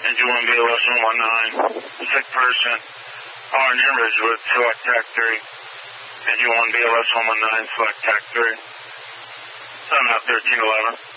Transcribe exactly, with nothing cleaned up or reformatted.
Engine one B L S one one nine. Sick person on your Ridgewood, select T A C three. Engine one B L S one one nine, select T A C three. seven out thirteen eleven.